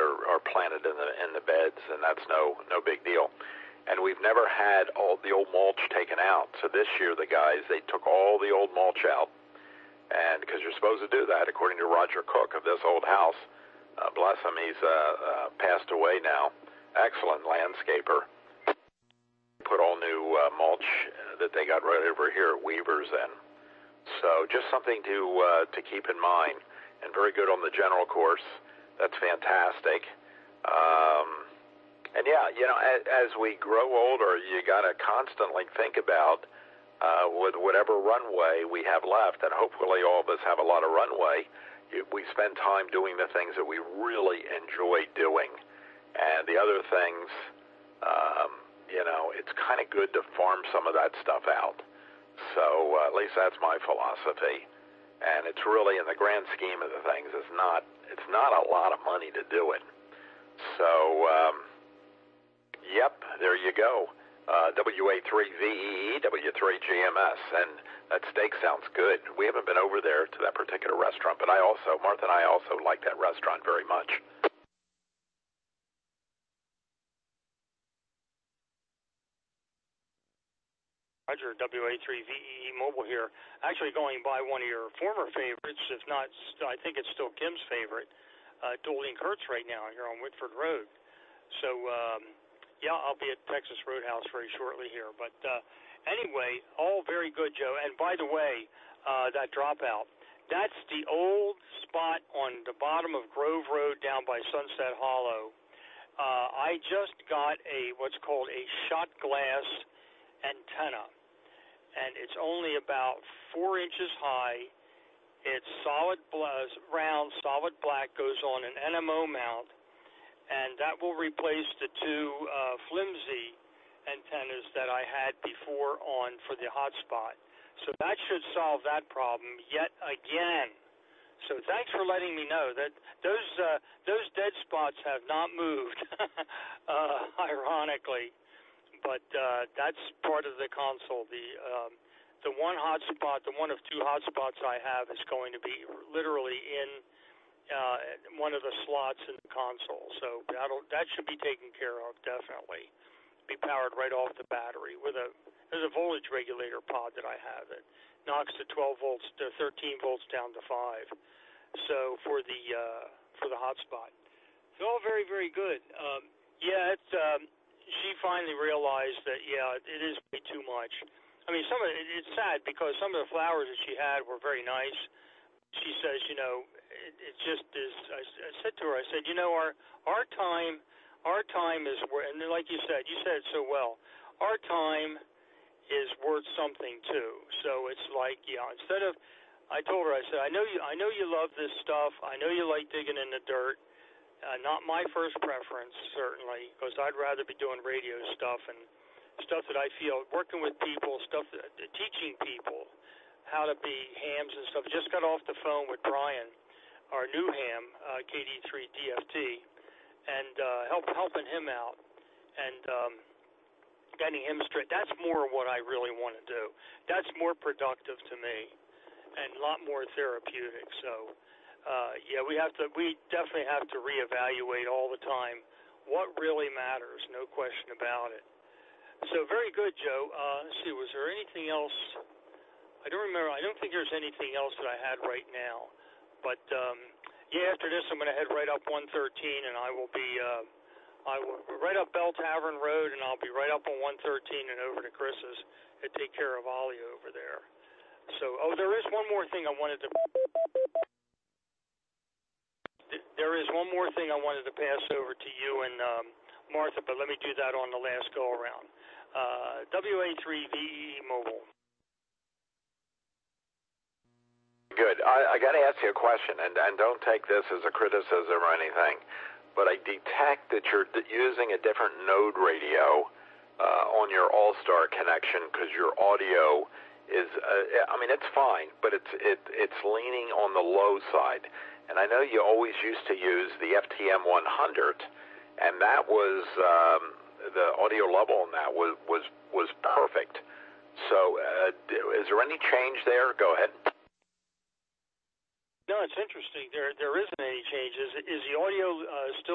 are planted in the beds, and that's no big deal. And we've never had all the old mulch taken out. So this year, the guys, they took all the old mulch out, and because you're supposed to do that, according to Roger Cook of this old house, bless him, he's passed away now. Excellent landscaper. Put all new mulch that they got right over here at Weaver's in. So just something to keep in mind, and very good on the general course. That's fantastic. And yeah, as we grow older, you got to constantly think about with whatever runway we have left, and hopefully all of us have a lot of runway, we spend time doing the things that we really enjoy doing. And the other things, it's kind of good to farm some of that stuff out. So at least that's my philosophy. And it's really, in the grand scheme of the things, it's not a lot of money to do it. So, yep, there you go. WA3VEE, W3GMS, and that steak sounds good. We haven't been over there to that particular restaurant, but Martha and I also like that restaurant very much. Roger, WA3VEE Mobile here. Actually going by one of your former favorites, if not, I think it's still Kim's favorite, Dooley & Kurtz right now here on Whitford Road. So, yeah, I'll be at Texas Roadhouse very shortly here. But anyway, all very good, Joe. And by the way, that dropout, that's the old spot on the bottom of Grove Road down by Sunset Hollow. I just got what's called a shot glass antenna, and it's only about 4 inches high. It's solid, round, solid black, goes on an NMO mount, and that will replace the two flimsy antennas that I had before on for the hotspot. So that should solve that problem yet again. So thanks for letting me know that those dead spots have not moved, ironically. But that's part of the console. The one hotspot, the one of two hotspots I have, is going to be literally in one of the slots in the console. So that should be taken care of, definitely. Be powered right off the battery there's a voltage regulator pod that I have that knocks the 12 volts to 13 volts down to 5. So for the hotspot, it's all very, very good. She finally realized that, it is way too much. I mean, it's sad because some of the flowers that she had were very nice. She says, it just is. I said to her, our time is worth, and like you said it so well. Our time is worth something too. So it's like, instead of, I told her, I said, I know you love this stuff. I know you like digging in the dirt. Not my first preference, certainly, because I'd rather be doing radio stuff and stuff that I feel, working with people, teaching people how to be hams and stuff. Just got off the phone with Brian, our new ham, KD3DFT, and helping him out and getting him straight. That's more what I really want to do. That's more productive to me and a lot more therapeutic. So, we definitely have to reevaluate all the time what really matters, no question about it. So very good, Joe. Let's see, was there anything else? I don't remember. I don't think there's anything else that I had right now. But, after this I'm going to head right up 113, and I will right up Bell Tavern Road, and I'll be right up on 113 and over to Chris's to take care of Ollie over there. So, there is one more thing I wanted to... There is one more thing I wanted to pass over to you and Martha, but let me do that on the last go-around. WA3VEE Mobile. Good. I got to ask you a question, and don't take this as a criticism or anything, but I detect that you're using a different node radio on your All-Star connection because your audio is, it's fine, but it's leaning on the low side. And I know you always used to use the FTM 100, and that was the audio level on that was perfect. So, is there any change there? Go ahead. No, it's interesting. There isn't any changes. Is the audio still